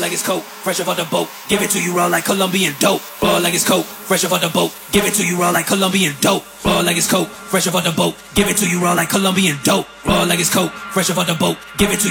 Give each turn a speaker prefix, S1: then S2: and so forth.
S1: like it's coke, fresh off the boat. Give it to you raw like Colombian dope. Raw like it's coke, fresh off the boat. Give it to you raw like Colombian dope. Raw like it's coke, fresh off the boat. Give it to you raw like Colombian dope. Raw like it's coke, fresh off the boat. Give it to